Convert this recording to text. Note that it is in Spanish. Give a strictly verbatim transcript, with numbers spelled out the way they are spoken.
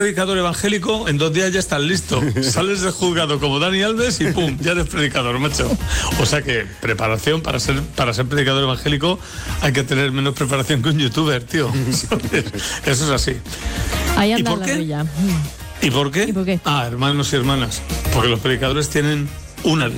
predicador evangélico, en dos días ya estás listo. Sales del juzgado como Dani Alves y pum, ya eres predicador, macho. O sea que preparación para ser para ser predicador evangélico hay que tener menos preparación que un youtuber, tío. Eso es así. Ahí anda ¿Y por la qué? rilla. ¿Y por qué? ¿Y por qué? Ah, hermanos y hermanas, porque los predicadores tienen una